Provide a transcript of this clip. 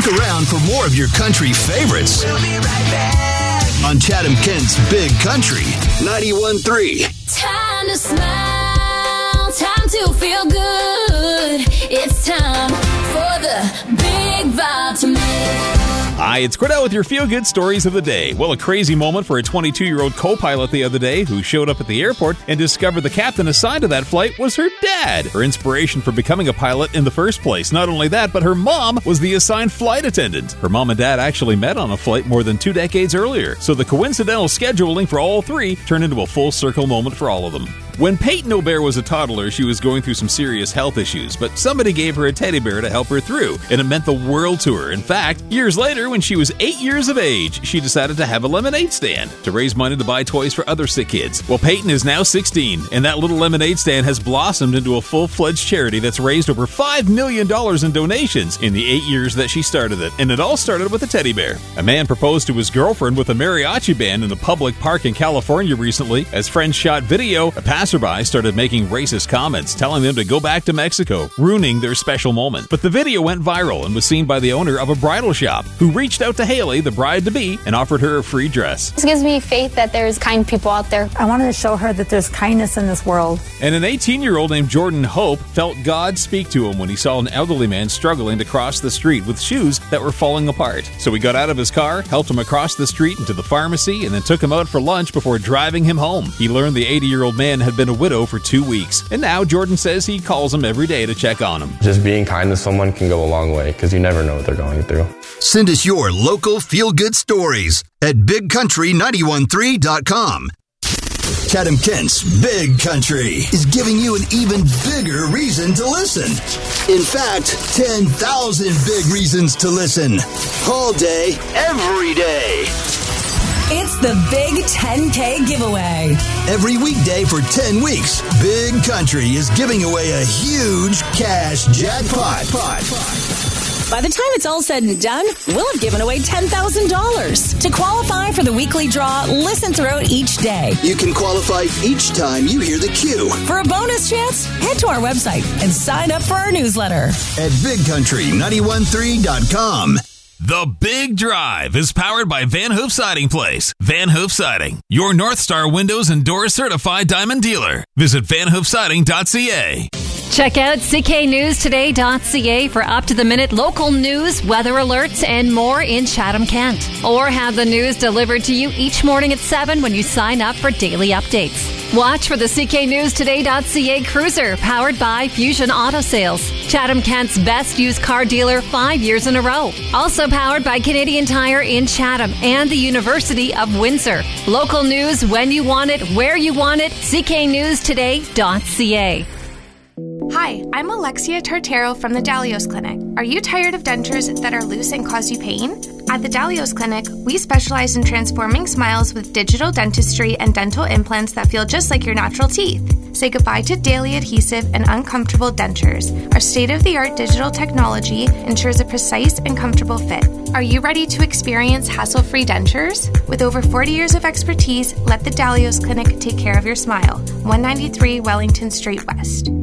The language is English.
around for more of your country favorites. We'll be right back on Chatham-Kent's Big Country 91.3. Time to smile, time to feel good. It's time for the Big Vibe to make. Hi, it's Cordell with your feel-good stories of the day. Well, a crazy moment for a 22-year-old co-pilot the other day who showed up at the airport and discovered the captain assigned to that flight was her dad, her inspiration for becoming a pilot in the first place. Not only that, but her mom was the assigned flight attendant. Her mom and dad actually met on a flight more than 2 decades earlier, so the coincidental scheduling for all three turned into a full-circle moment for all of them. When Peyton O'Bear was a toddler, she was going through some serious health issues, but somebody gave her a teddy bear to help her through, and it meant the world to her. In fact, years later, when she was 8 years of age, she decided to have a lemonade stand to raise money to buy toys for other sick kids. Well, Peyton is now 16, and that little lemonade stand has blossomed into a full-fledged charity that's raised over $5 million in donations in the 8 years that she started it, and it all started with a teddy bear. A man proposed to his girlfriend with a mariachi band in a public park in California recently. As friends shot video, a passerby started making racist comments, telling them to go back to Mexico, ruining their special moment. But the video went viral and was seen by the owner of a bridal shop, who reached out to Haley, the bride-to-be, and offered her a free dress. This gives me faith that there's kind people out there. I wanted to show her that there's kindness in this world. And an 18-year-old named Jordan Hope felt God speak to him when he saw an elderly man struggling to cross the street with shoes that were falling apart. So he got out of his car, helped him across the street into the pharmacy, and then took him out for lunch before driving him home. He learned the 80-year-old man had been a widow for 2 weeks, and now Jordan says he calls him every day to check on him. Just being kind to someone can go a long way, because you never know what they're going through. Send us your local feel-good stories at BigCountry913.com. Chatham-Kent's Big Country is giving you an even bigger reason to listen. In fact, 10,000 big reasons to listen. All day, every day. It's the Big 10K giveaway. Every weekday for 10 weeks, Big Country is giving away a huge cash jackpot. By the time it's all said and done, we'll have given away $10,000. To qualify for the weekly draw, listen throughout each day. You can qualify each time you hear the cue. For a bonus chance, head to our website and sign up for our newsletter at BigCountry913.com. The Big Drive is powered by Van Hoof Siding Place. Van Hoof Siding, your North Star Windows and Doors certified diamond dealer. Visit vanhoofsiding.ca. Check out cknewstoday.ca for up-to-the-minute local news, weather alerts, and more in Chatham-Kent. Or have the news delivered to you each morning at 7 when you sign up for daily updates. Watch for the cknewstoday.ca cruiser, powered by Fusion Auto Sales, Chatham-Kent's best used car dealer 5 years in a row. Also powered by Canadian Tire in Chatham and the University of Windsor. Local news when you want it, where you want it, cknewstoday.ca. Hi, I'm Alexia Tartero from the Dalios Clinic. Are you tired of dentures that are loose and cause you pain? At the Dalios Clinic, we specialize in transforming smiles with digital dentistry and dental implants that feel just like your natural teeth. Say goodbye to daily adhesive and uncomfortable dentures. Our state-of-the-art digital technology ensures a precise and comfortable fit. Are you ready to experience hassle-free dentures? With over 40 years of expertise, let the Dalios Clinic take care of your smile. 193 Wellington Street West.